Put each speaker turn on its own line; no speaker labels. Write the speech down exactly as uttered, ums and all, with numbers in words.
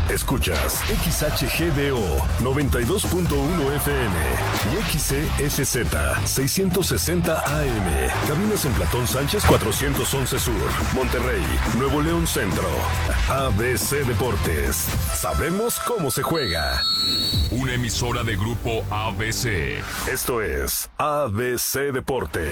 Escuchas X H G D O noventa y dos punto uno F M y X C S Z seiscientos sesenta A M. Cabinas en Platón Sánchez cuatrocientos once Sur, Monterrey, Nuevo León Centro. A B C Deportes. Sabemos cómo se juega.
Una emisora de Grupo A B C.
Esto es A B C Deportes.